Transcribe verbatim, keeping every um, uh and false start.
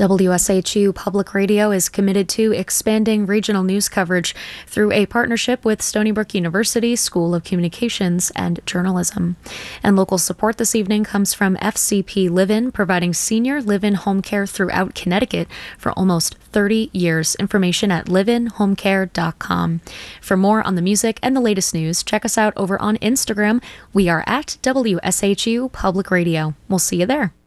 W S H U Public Radio is committed to expanding regional news coverage through a partnership with Stony Brook University School of Communications and Journalism. And local support this evening comes from F C P Live-In, providing senior live-in home care throughout Connecticut for almost thirty years. Information at live in home care dot com. For more on the music and the latest news, check us out over on Instagram. We are at W S H U Public Radio. We'll see you there.